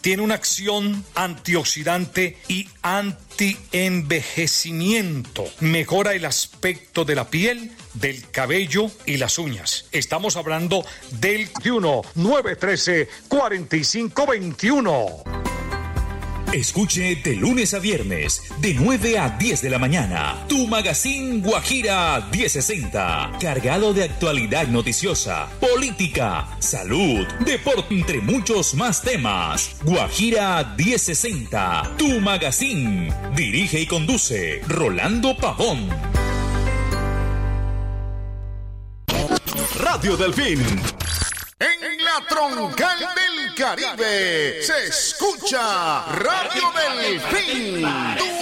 tiene una acción antioxidante y antienvejecimiento. Mejora el aspecto de la piel, del cabello y las uñas. Estamos hablando del 913-4521. Escuche de lunes a viernes, de 9 a 10 de la mañana, tu magazine Guajira 1060, cargado de actualidad noticiosa, política, salud, deporte, entre muchos más temas. Guajira 1060, tu magazine. Dirige y conduce Rolando Pavón. Radio Delfín. En la troncal del Caribe se escucha Radio Delfín, tu